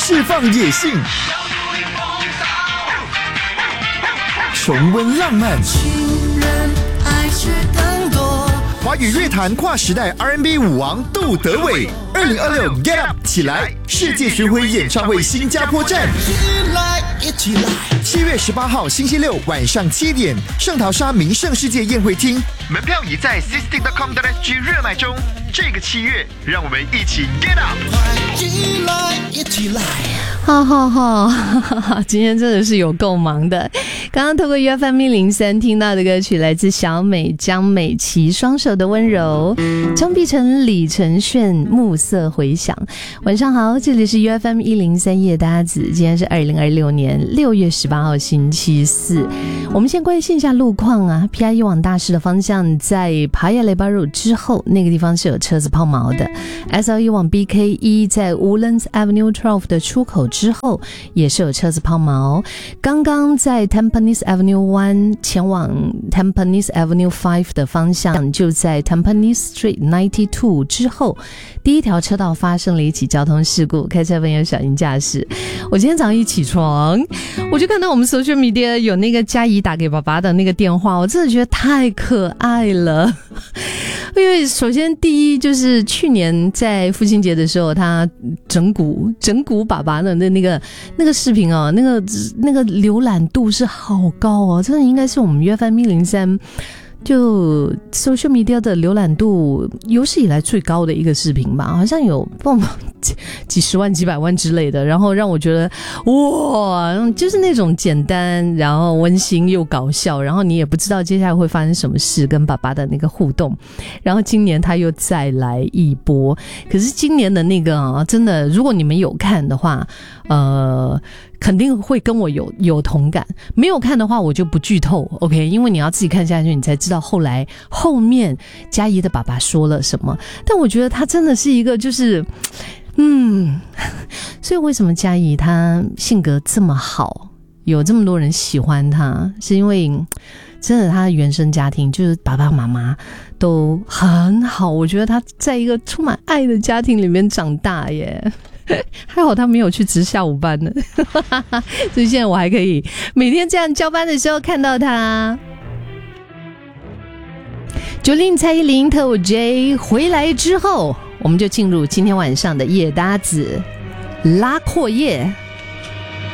释放野性，重温浪漫。 情人爱却更多。 华语乐坛跨时代 R&B 舞王杜德伟，2026 Get Up 起来世界巡回演唱会新加坡站， 一起来 7月18号星期六晚上7点，圣淘沙名胜世界宴会厅，门票已在 sisting.com.sg 热卖中。这个7月，让我们一起 Get Up！ 一起来， 今天真的是有够忙的。刚刚透过 UFM103 听到的歌曲来自小美江美琪，双手的温柔，张碧晨、李承铉，暮色回响。晚上好，这里是 UFM103 夜搭子，今天是2026年6月18号星期四。我们先关心一下路况啊 ，PIE 往大市的方向，在爬亚雷巴路之后，那个地方是有车子抛锚的。SL1 往 BK1 在 Woodlands Avenue 12的出口之后，也是有车子抛锚。刚刚在 Tampines Avenue 1前往 Tampines Avenue 5的方向，就在 Tampines Street 92之后，第一条车道发生了一起交通事故，开车朋友小心驾驶。我今天早上一起床，我就看到我们 social media 有那个嘉怡打给爸爸的那个电话，我真的觉得太可爱了。因为首先第一就是去年在父亲节的时候，他整蛊爸爸的那个视频哦，那个浏览度是好高哦，真的应该是我们UFM103就 social media 的浏览度有史以来最高的一个视频吧，好像有几十万几百万之类的，然后让我觉得哇，就是那种简单然后温馨又搞笑，然后你也不知道接下来会发生什么事，跟爸爸的那个互动。然后今年他又再来一波，可是今年的那个啊，真的如果你们有看的话肯定会跟我有同感，没有看的话我就不剧透 OK， 因为你要自己看下去你才知道后面嘉怡的爸爸说了什么。但我觉得他真的是一个就是所以为什么嘉怡他性格这么好，有这么多人喜欢他，是因为真的他的原生家庭就是爸爸妈妈都很好，我觉得他在一个充满爱的家庭里面长大耶。还好他没有去值下午班呢所以现在我还可以每天这样交班的时候看到他。9令蔡依林特务 J 回来之后，我们就进入今天晚上的夜搭子拉阔夜。